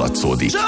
hallatszódik. 100.3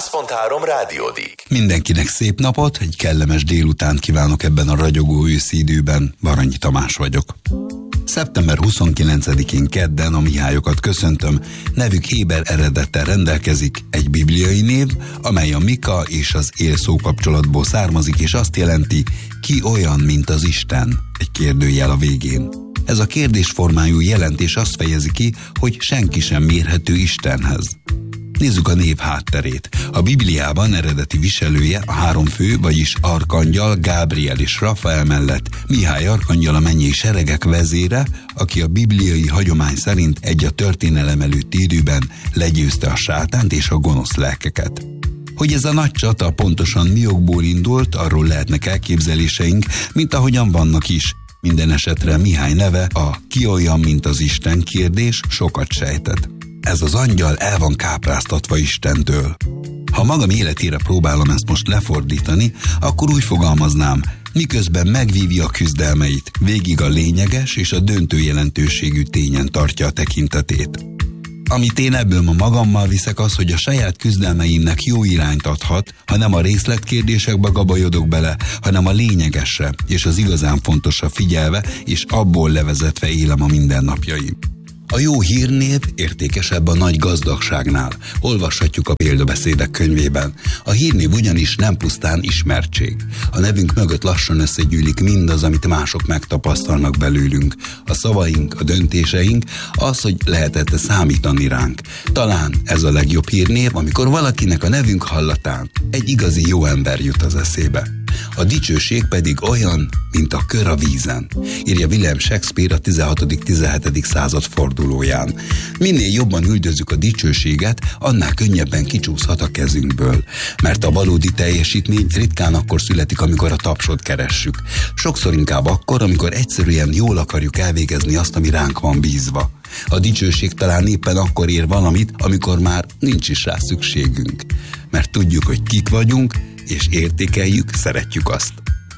rádiódik. Mindenkinek szép napot, egy kellemes délután kívánok ebben a ragyogó őszi időben. Baranyi Tamás vagyok. Szeptember 29-én kedden a Mihályokat köszöntöm, nevük héber eredettel rendelkezik, egy bibliai név, amely a Mika és az él szókapcsolatból származik, és azt jelenti, ki olyan, mint az Isten, egy kérdőjel a végén. Ez a kérdésformájú jelentés azt fejezi ki, hogy senki sem mérhető Istenhez. Nézzük a név hátterét. A Bibliában eredeti viselője a három fő, vagyis Arkangyal, Gábriel és Rafael mellett Mihály arkangyal a mennyei seregek vezére, aki a bibliai hagyomány szerint egy a történelem előtti időben legyőzte a sátánt és a gonosz lelkeket. Hogy ez a nagy csata pontosan mi okból indult, arról lehetnek elképzeléseink, mint ahogyan vannak is. Minden esetre Mihály neve, a ki olyan, mint az Isten kérdés sokat sejtett. Ez az angyal el van kápráztatva Istentől. Ha magam életére próbálom ezt most lefordítani, akkor úgy fogalmaznám, miközben megvívja a küzdelmeit, végig a lényeges és a döntő jelentőségű tényen tartja a tekintetét. Amit én ebből ma magammal viszek, az, hogy a saját küzdelmeimnek jó irányt adhat, ha nem a részletkérdésekbe gabajodok bele, hanem a lényegesre és az igazán fontosra figyelve, és abból levezetve élem a mindennapjaim. A jó hírnév értékesebb a nagy gazdagságnál. Olvashatjuk a példabeszédek könyvében. A hírnév ugyanis nem pusztán ismertség. A nevünk mögött lassan összegyűlik mindaz, amit mások megtapasztalnak belőlünk. A szavaink, a döntéseink, az, hogy lehetett számítani ránk. Talán ez a legjobb hírnév, amikor valakinek a nevünk hallatán egy igazi jó ember jut az eszébe. A dicsőség pedig olyan, mint a kör a vízen, írja William Shakespeare a 16.-17. század fordulóján. Minél jobban üldözzük a dicsőséget, annál könnyebben kicsúszhat a kezünkből. Mert a valódi teljesítmény ritkán akkor születik, amikor a tapsot keressük. Sokszor inkább akkor, amikor egyszerűen jól akarjuk elvégezni azt, ami ránk van bízva. A dicsőség talán éppen akkor ér valamit, amikor már nincs is rá szükségünk. Mert tudjuk, hogy kik vagyunk, és értékeljük, szeretjük azt.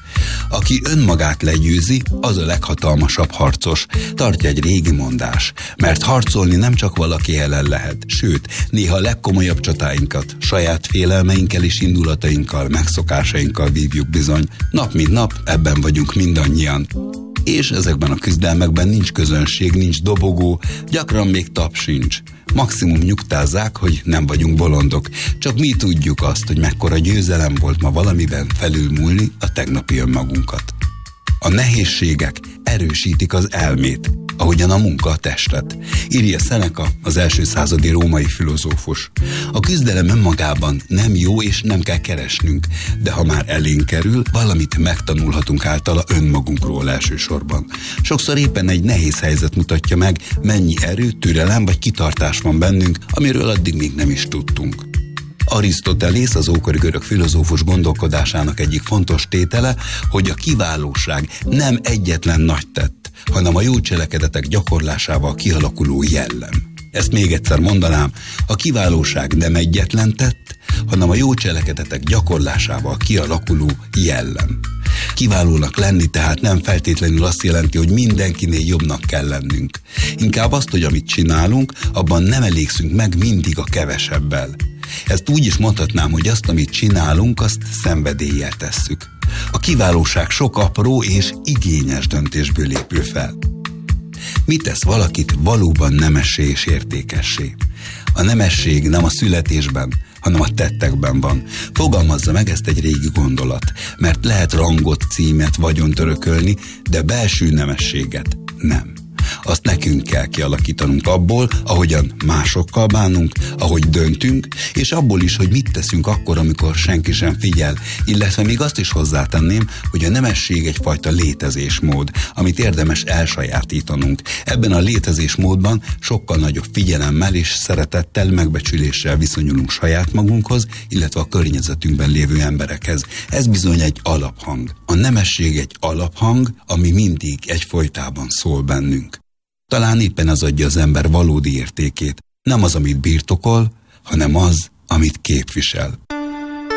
Aki önmagát legyőzi, az a leghatalmasabb harcos, tartja egy régi mondás, mert harcolni nem csak valaki ellen lehet, sőt, néha a legkomolyabb csatáinkat saját félelmeinkkel és indulatainkkal, megszokásainkkal vívjuk bizony. Nap mint nap ebben vagyunk mindannyian. És ezekben a küzdelmekben nincs közönség, nincs dobogó, gyakran még tap sincs. Maximum nyugtázzák, hogy nem vagyunk bolondok, csak mi tudjuk azt, hogy mekkora győzelem volt ma valamiben felülmúlni a tegnapi önmagunkat. A nehézségek erősítik az elmét, ahogyan a munka a testet, írja Seneca, az első századi római filozófus. A küzdelem önmagában nem jó és nem kell keresnünk, de ha már elénk kerül, valamit megtanulhatunk általa önmagunkról elsősorban. Sokszor éppen egy nehéz helyzet mutatja meg, mennyi erő, türelem vagy kitartás van bennünk, amiről addig még nem is tudtunk. Arisztotelész, az ókori görög filozófus gondolkodásának egyik fontos tétele, hogy a kiválóság nem egyetlen nagy tett, hanem a jó cselekedetek gyakorlásával kialakuló jellem. Ezt még egyszer mondanám, a kiválóság nem egyetlen tett, hanem a jó cselekedetek gyakorlásával kialakuló jellem. Kiválónak lenni tehát nem feltétlenül azt jelenti, hogy mindenkinél jobbnak kell lennünk. Inkább azt, hogy amit csinálunk, abban nem elégszünk meg mindig a kevesebbel. Ezt úgy is mondhatnám, hogy azt, amit csinálunk, azt szenvedéllyel tesszük. A kiválóság sok apró és igényes döntésből épül fel. Mit tesz valakit valóban nemessé és értékessé? A nemesség nem a születésben, hanem a tettekben van. Fogalmazza meg ezt egy régi gondolat, mert lehet rangot, címet, vagyont örökölni, de belső nemességet nem. Azt nekünk kell kialakítanunk abból, ahogyan másokkal bánunk, ahogy döntünk, és abból is, hogy mit teszünk akkor, amikor senki sem figyel, illetve még azt is hozzátenném, hogy a nemesség egyfajta létezésmód, amit érdemes elsajátítanunk. Ebben a létezésmódban sokkal nagyobb figyelemmel és szeretettel, megbecsüléssel viszonyulunk saját magunkhoz, illetve a környezetünkben lévő emberekhez. Ez bizony egy alaphang. A nemesség egy alaphang, ami mindig egyfolytában szól bennünk. Talán éppen az adja az ember valódi értékét. Nem az, amit birtokol, hanem az, amit képvisel.